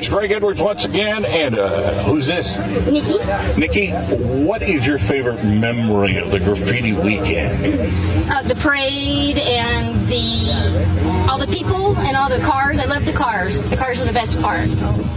It's Greg Edwards once again, and who's this? Nikki. Nikki, what is your favorite memory of the graffiti weekend? The parade and all the people and all the cars. I love the cars. The cars are the best part.